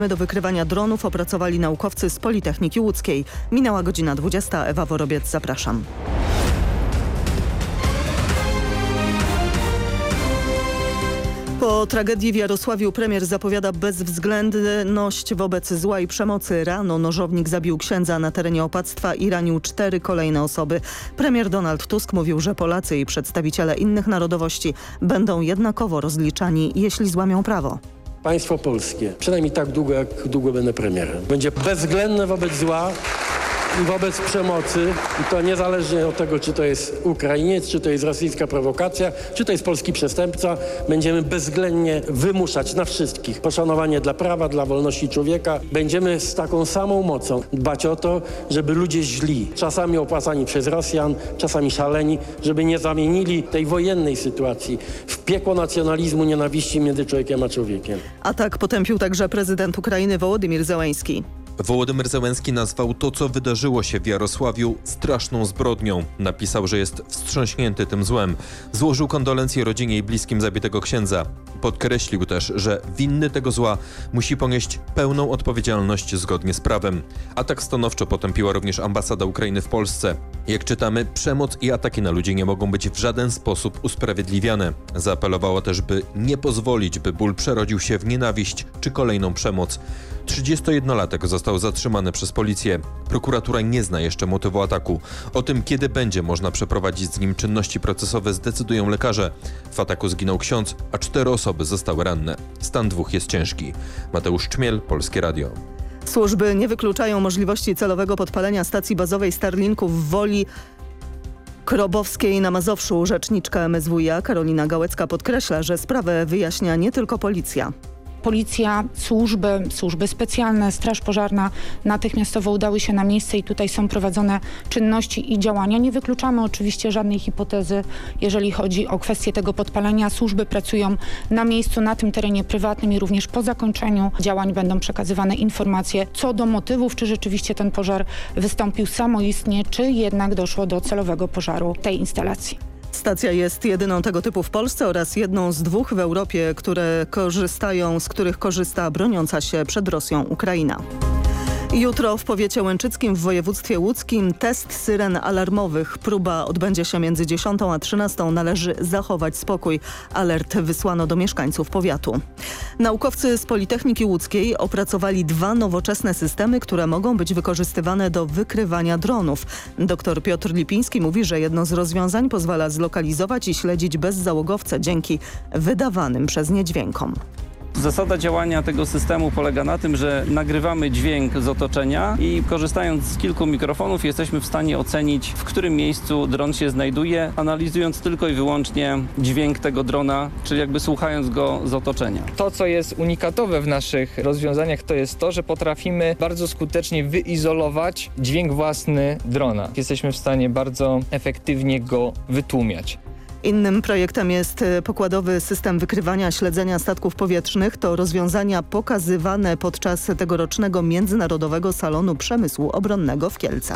Do wykrywania dronów opracowali naukowcy z Politechniki Łódzkiej. Minęła godzina 20. Ewa Worobiec, zapraszam. Po tragedii w Jarosławiu premier zapowiada bezwzględność wobec zła i przemocy. Rano nożownik zabił księdza na terenie opactwa i ranił 4 kolejne osoby. Premier Donald Tusk mówił, że Polacy i przedstawiciele innych narodowości będą jednakowo rozliczani, jeśli złamią prawo. Państwo polskie, przynajmniej tak długo, jak długo będę premierem, będzie bezwzględne wobec zła i wobec przemocy, i to niezależnie od tego, czy to jest Ukrainiec, czy to jest rosyjska prowokacja, czy to jest polski przestępca. Będziemy bezwzględnie wymuszać na wszystkich poszanowanie dla prawa, dla wolności człowieka. Będziemy z taką samą mocą dbać o to, żeby ludzie źli, czasami opłacani przez Rosjan, czasami szaleni, żeby nie zamienili tej wojennej sytuacji w piekło nacjonalizmu, nienawiści między człowiekiem a człowiekiem. Atak potępił także prezydent Ukrainy Wołodymyr Zełenski. Wołodymyr Zełenski nazwał to, co wydarzyło się w Jarosławiu, straszną zbrodnią. Napisał, że jest wstrząśnięty tym złem. Złożył kondolencje rodzinie i bliskim zabitego księdza. Podkreślił też, że winny tego zła musi ponieść pełną odpowiedzialność zgodnie z prawem. Atak stanowczo potępiła również ambasada Ukrainy w Polsce. Jak czytamy, przemoc i ataki na ludzi nie mogą być w żaden sposób usprawiedliwiane. Zaapelowała też, by nie pozwolić, by ból przerodził się w nienawiść czy kolejną przemoc. 31-latek został zatrzymany przez policję. Prokuratura nie zna jeszcze motywu ataku. O tym, kiedy będzie można przeprowadzić z nim czynności procesowe, zdecydują lekarze. W ataku zginął ksiądz, a 4 osoby zostały ranne. Stan 2 jest ciężki. Mateusz Czmiel, Polskie Radio. Służby nie wykluczają możliwości celowego podpalenia stacji bazowej Starlinków w Woli Krobowskiej na Mazowszu. Rzeczniczka MSWiA Karolina Gałecka podkreśla, że sprawę wyjaśnia nie tylko policja. Policja, służby specjalne, Straż Pożarna natychmiastowo udały się na miejsce i tutaj są prowadzone czynności i działania. Nie wykluczamy oczywiście żadnej hipotezy, jeżeli chodzi o kwestię tego podpalenia. Służby pracują na miejscu, na tym terenie prywatnym i również po zakończeniu działań będą przekazywane informacje co do motywów, czy rzeczywiście ten pożar wystąpił samoistnie, czy jednak doszło do celowego pożaru tej instalacji. Stacja jest jedyną tego typu w Polsce oraz jedną z 2 w Europie, z których korzysta broniąca się przed Rosją Ukraina. Jutro w powiecie łęczyckim w województwie łódzkim test syren alarmowych. Próba odbędzie się między 10 a 13. Należy zachować spokój. Alert wysłano do mieszkańców powiatu. Naukowcy z Politechniki Łódzkiej opracowali 2 nowoczesne systemy, które mogą być wykorzystywane do wykrywania dronów. Dr Piotr Lipiński mówi, że jedno z rozwiązań pozwala zlokalizować i śledzić bezzałogowce dzięki wydawanym przez nie dźwiękom. Zasada działania tego systemu polega na tym, że nagrywamy dźwięk z otoczenia i korzystając z kilku mikrofonów jesteśmy w stanie ocenić, w którym miejscu dron się znajduje, analizując tylko i wyłącznie dźwięk tego drona, czyli jakby słuchając go z otoczenia. To, co jest unikatowe w naszych rozwiązaniach, to jest to, że potrafimy bardzo skutecznie wyizolować dźwięk własny drona. Jesteśmy w stanie bardzo efektywnie go wytłumiać. Innym projektem jest pokładowy system wykrywania śledzenia statków powietrznych. To rozwiązania pokazywane podczas tegorocznego Międzynarodowego Salonu Przemysłu Obronnego w Kielcach.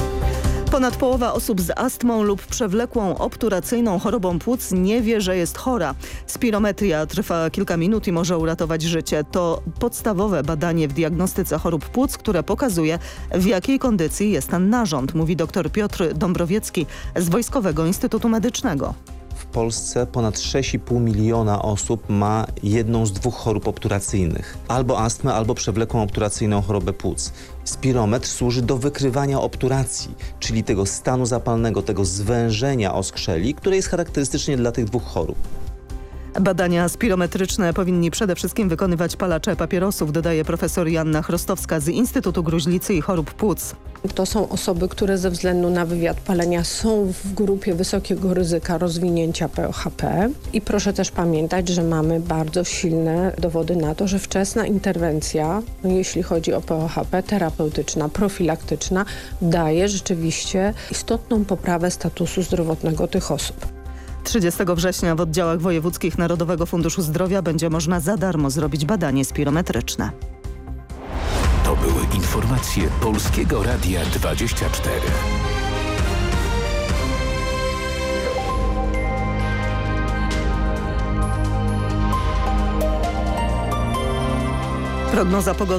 Ponad połowa osób z astmą lub przewlekłą obturacyjną chorobą płuc nie wie, że jest chora. Spirometria trwa kilka minut i może uratować życie. To podstawowe badanie w diagnostyce chorób płuc, które pokazuje, w jakiej kondycji jest ten narząd, mówi dr Piotr Dąbrowiecki z Wojskowego Instytutu Medycznego. W Polsce ponad 6,5 miliona osób ma jedną z 2 chorób obturacyjnych. Albo astmę, albo przewlekłą obturacyjną chorobę płuc. Spirometr służy do wykrywania obturacji, czyli tego stanu zapalnego, tego zwężenia oskrzeli, które jest charakterystyczne dla tych 2 chorób. Badania spirometryczne powinni przede wszystkim wykonywać palacze papierosów, dodaje profesor Joanna Chrostowska z Instytutu Gruźlicy i Chorób Płuc. To są osoby, które ze względu na wywiad palenia są w grupie wysokiego ryzyka rozwinięcia POHP. I proszę też pamiętać, że mamy bardzo silne dowody na to, że wczesna interwencja, jeśli chodzi o POHP, terapeutyczna, profilaktyczna, daje rzeczywiście istotną poprawę statusu zdrowotnego tych osób. 30 września w oddziałach wojewódzkich Narodowego Funduszu Zdrowia będzie można za darmo zrobić badanie spirometryczne. To były informacje Polskiego Radia 24. Prognoza pogody.